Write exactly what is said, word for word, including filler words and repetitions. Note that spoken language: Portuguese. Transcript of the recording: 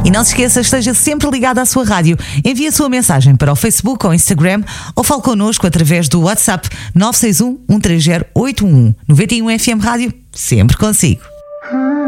E não se esqueça, esteja sempre ligado à sua rádio. Envie a sua mensagem para o Facebook ou Instagram ou fale connosco através do WhatsApp nove seis um, um três zero, oito um um. noventa e um F M Rádio, sempre consigo.